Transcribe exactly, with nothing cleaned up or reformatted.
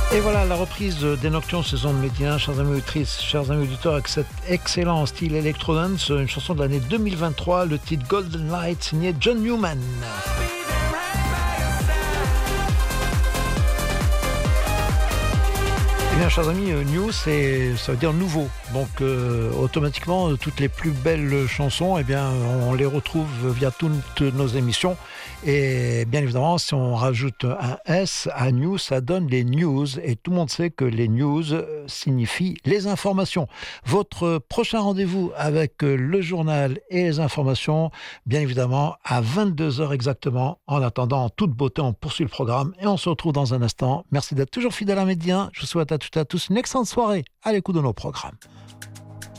Et voilà la reprise des Nocturnes saison de Médien, chers amis auditrices, chers amis auditeurs, avec cet excellent style electro-dance, une chanson de l'année deux mille vingt-trois, le titre Golden Light signé John Newman. Eh bien, chers amis, new, c'est, ça veut dire nouveau. Donc, euh, automatiquement, toutes les plus belles chansons, eh bien, on les retrouve via toutes nos émissions. Et bien évidemment, si on rajoute un S à news, ça donne les news. Et tout le monde sait que les news signifient les informations. Votre prochain rendez-vous avec le journal et les informations, bien évidemment, à vingt-deux heures exactement. En attendant, en toute beauté, on poursuit le programme et on se retrouve dans un instant. Merci d'être toujours fidèle à Médien. Je vous souhaite à toutes et à tous une excellente soirée à l'écoute de nos programmes.